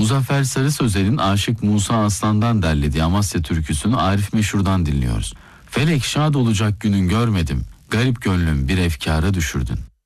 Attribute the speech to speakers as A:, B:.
A: Muzaffer Sarı Sözer'in Aşık Musa Aslan'dan derlediği Amasya türküsünü Arif Meşhur'dan dinliyoruz. Felek şad olacak günün görmedim, garip gönlüm bir efkâra düşürdün.